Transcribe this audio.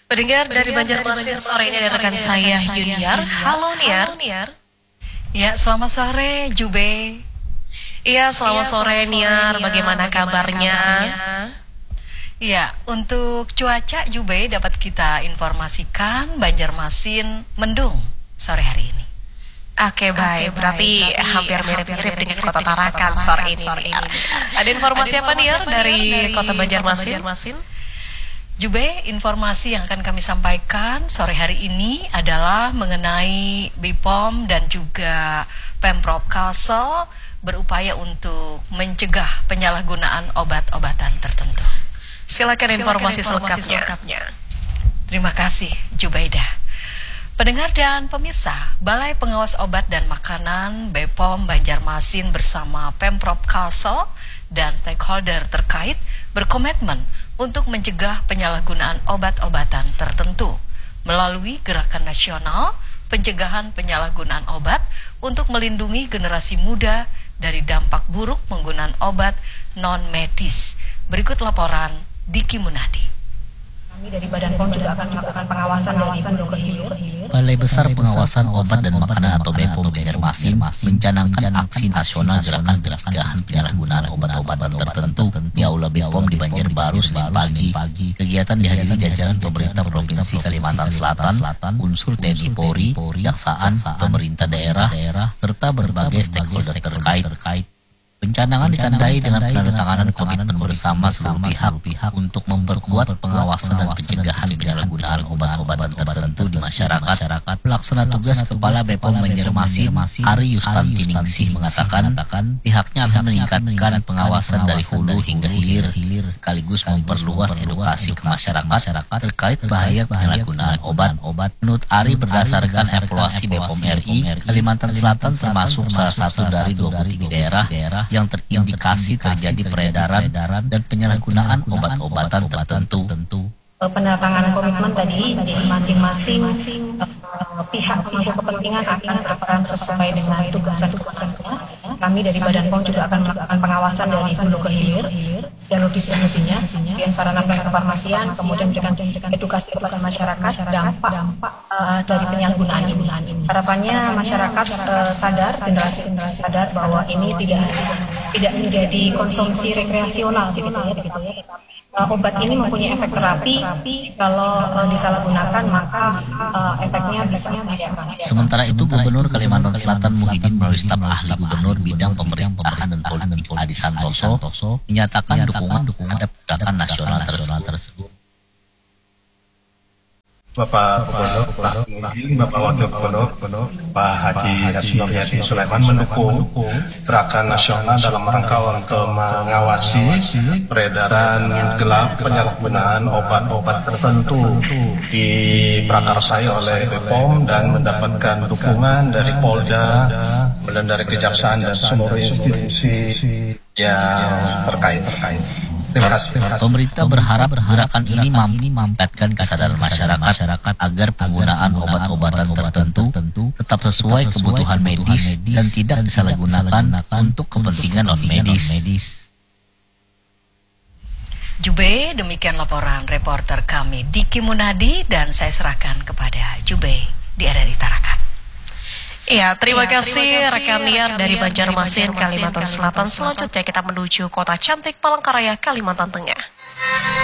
Pendengar dari Banjarmasin, sore ini ada rekan saya Yuniar. Halo Niar. Ya, selamat sore Jube. Iya, selamat sore Niar. Bagaimana kabarnya? Ya, untuk cuaca Jube dapat kita informasikan Banjarmasin mendung sore hari ini. Oke, baik. Berarti hampir mirip-mirip dengan Kota Tarakan sore ini. Ada informasi apa Niar dari Kota Banjarmasin? Jube, informasi yang akan kami sampaikan sore hari ini adalah mengenai BPOM dan juga Pemprov Kalsel berupaya untuk mencegah penyalahgunaan obat-obatan tertentu. Silakan informasi selengkapnya. Terima kasih, Jubaidah. Pendengar dan pemirsa, Balai Pengawas Obat dan Makanan BPOM Banjarmasin bersama Pemprov Kalsel dan stakeholder terkait berkomitmen untuk mencegah penyalahgunaan obat-obatan tertentu melalui Gerakan Nasional Pencegahan Penyalahgunaan Obat untuk melindungi generasi muda dari dampak buruk penggunaan obat non-medis. Berikut laporan Diki Munadi. Kami dari Badan POM juga akan melakukan pengawasan dari hulu ke hilir. Balai Besar Pengawasan Obat dan Makanan atau BPOM Banjarmasin mencanangkan aksi nasional gerakan pencegahan penyalahgunaan obat-obatan tertentu di Aula BPOM di Banjarbaru Senin pagi. Kegiatan dihadiri jajaran pemerintah Provinsi Kalimantan Selatan, unsur TNI Polri, Kejaksaan, pemerintah daerah, serta berbagai stakeholder terkait. Pencanangan ditandai dengan penandatanganan komitmen bersama seluruh pihak untuk memperkuat pengawasan dan pencegahan penyalahgunaan obat-obatan tertentu di masyarakat. Pelaksana tugas Kepala BPOM Banjarmasin, Ari Yustanti Ningsih mengatakan pihaknya akan meningkatkan pengawasan dari hulu hingga hilir sekaligus memperluas edukasi ke masyarakat terkait bahaya penyalahgunaan obat. Menurut Ari, berdasarkan evaluasi BPOM RI, Kalimantan Selatan termasuk salah satu dari 23 daerah yang terindikasi terjadi peredaran dan penyalahgunaan obat-obatan tertentu. Penandatanganan komitmen tadi, jadi masing-masing pihak pemangku kepentingan akan berperan sesuai dengan tugas-tugasnya. Kami dari Badan POM juga akan melakukan pengawasan dari hulu ke hilir, jalur distribusinya, kemudian sarana farmasian, kemudian memberikan edukasi kepada masyarakat dampak dari penyalahgunaan ini. Harapannya masyarakat sadar, generasi sadar bahwa ini tidak menjadi konsumsi rekreasional gitu ya. Obat ini mempunyai efek terapi, kalau disalahgunakan maka efeknya bisa membahayakan. Sementara itu, Gubernur Kalimantan Selatan Muhyiddin melalui staf ahli Gubernur bidang pemerintahan dan politik Adi Santoso menyatakan dukungan terhadap gerakan nasional tersebut. Bapak Gubernur, Pak Muhyiddin, Bapak Wakil Gubernur, Pak Haji Rasmiati Sulaiman mendukung gerakan nasional dalam rangka untuk mengawasi peredaran gelap penyalahgunaan obat-obat tertentu diprakarsai oleh BPOM dan mendapatkan dukungan dari Polda, kemudian dari Kejaksaan dan seluruh institusi yang terkait. Terima kasih. Pemerintah berharap gerakan ini mampu meningkatkan kesadaran masyarakat agar penggunaan obat-obatan tertentu tetap sesuai kebutuhan medis dan tidak disalahgunakan untuk kepentingan non-medis. Jube, demikian laporan reporter kami Diki Munadi dan saya serahkan kepada Jube di RRI Tarakan. Iya, terima kasih rekan Niar dari Banjarmasin, Kalimantan Selatan. Selanjutnya kita menuju Kota Cantik Palangkaraya, Kalimantan Tengah.